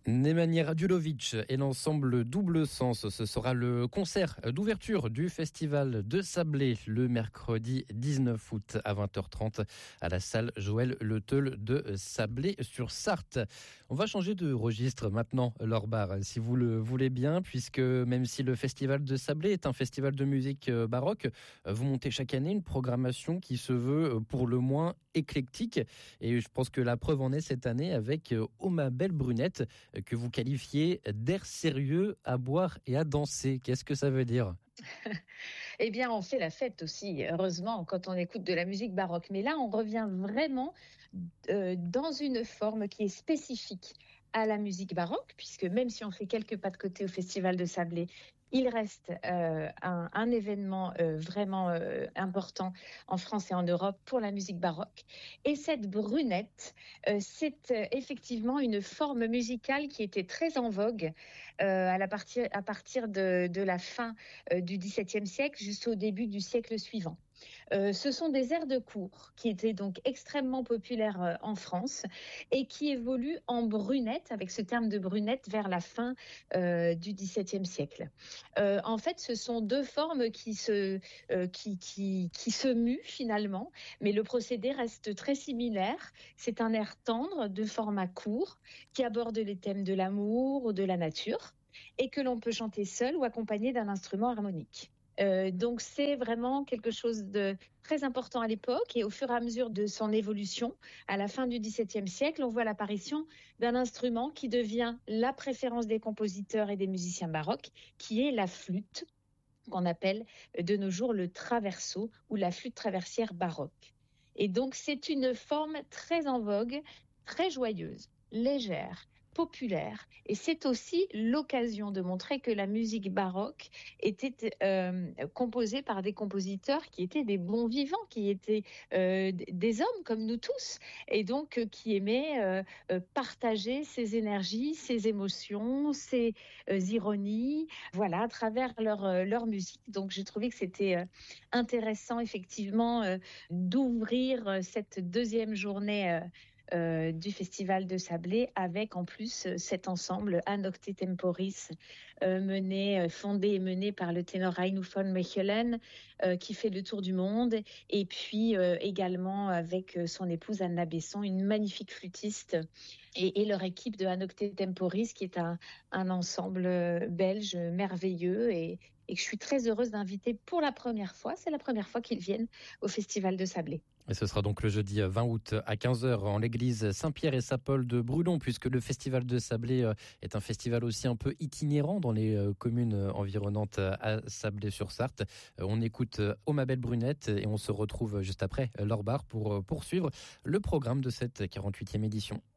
Nemanja Radulović et l'ensemble Double Sens. Ce sera le concert d'ouverture du Festival de Sablé le mercredi 19 août à 20h30 à la salle Joël Le Teul de Sablé-sur-Sarthe. On va changer de registre maintenant, Laure Barre, si vous le voulez bien, puisque même si le Festival de Sablé est un festival de musique baroque, vous montez chaque année une programmation qui se veut pour le moins éclectique. Et je pense que la preuve en est cette année avec Oh ma belle brunette, que vous qualifiez d'air sérieux à boire et à danser. Qu'est-ce que ça veut dire ? Eh bien, on fait la fête aussi, heureusement, quand on écoute de la musique baroque. Mais là, on revient vraiment dans une forme qui est spécifique à la musique baroque, puisque même si on fait quelques pas de côté au Festival de Sablé, il reste un événement vraiment important en France et en Europe pour la musique baroque. Et cette brunette, c'est effectivement une forme musicale qui était très en vogue à partir de la fin du XVIIe siècle jusqu'au début du siècle suivant. Ce sont des airs de cour qui étaient donc extrêmement populaires en France et qui évoluent en brunette, avec ce terme de brunette, vers la fin du XVIIe siècle. En fait, ce sont deux formes qui se muent finalement, mais le procédé reste très similaire. C'est un air tendre de format court qui aborde les thèmes de l'amour ou de la nature et que l'on peut chanter seul ou accompagné d'un instrument harmonique. Donc c'est vraiment quelque chose de très important à l'époque, et au fur et à mesure de son évolution, à la fin du XVIIe siècle, on voit l'apparition d'un instrument qui devient la préférence des compositeurs et des musiciens baroques, qui est la flûte, qu'on appelle de nos jours le traverso ou la flûte traversière baroque. Et donc c'est une forme très en vogue, très joyeuse, légère, populaire, et c'est aussi l'occasion de montrer que la musique baroque était composée par des compositeurs qui étaient des bons vivants, qui étaient des hommes comme nous tous, et donc qui aimaient partager ses énergies, ses émotions, ses ironies, voilà, à travers leur musique. Donc j'ai trouvé que c'était intéressant effectivement d'ouvrir cette deuxième journée du Festival de Sablé avec en plus cet ensemble A Nocte Temporis fondé et mené par le ténor Reino von Mechelen qui fait le tour du monde, et puis également avec son épouse Anna Besson, une magnifique flûtiste, et leur équipe de A Nocte Temporis qui est un ensemble belge merveilleux et que je suis très heureuse d'inviter pour la première fois. C'est la première fois qu'ils viennent au Festival de Sablé. Et ce sera donc le jeudi 20 août à 15h en l'église Saint-Pierre et Saint-Paul de Brulon, puisque le Festival de Sablé est un festival aussi un peu itinérant dans les communes environnantes à Sablé-sur-Sarthe. On écoute Oh ma belle brunette et on se retrouve juste après Laure Barre pour poursuivre le programme de cette 48e édition.